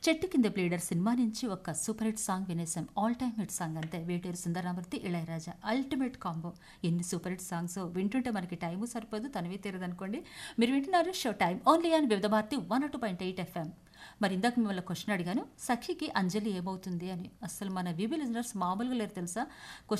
చెట్టు కింద pleader cinema నుంచి ఒక super hit song వినేసాం. All time hit song అంతే. Veturi Sundararama Murthy, Ilaiyaraaja ultimate combo. ఎన్ని సూపర్ హిట్ సాంగ్స్ వింటుంటే మనకి టైము సరిపోదు, తనివి తీరదనుకోండి. మీరు వింటున్నారు షో టైం ఓన్లీ అని వివిధ భారతి 102.8 FM. మరి ఇందాక మిమ్మల్ని క్వశ్చన్ అడిగాను, సఖికి అంజలి ఏమవుతుంది అని. అసలు మన వీబీ లిజనర్స్ మామూలుగా లేరు తెలుసా.